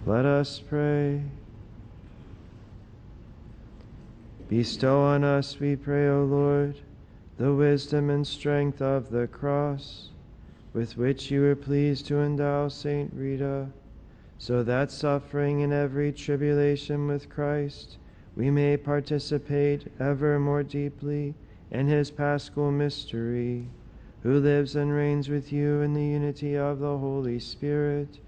Let us pray. Bestow on us, we pray, O Lord, the wisdom and strength of the cross, with which you were pleased to endow Saint Rita, so that suffering in every tribulation with Christ, we may participate ever more deeply in his paschal mystery, who lives and reigns with you in the unity of the Holy Spirit,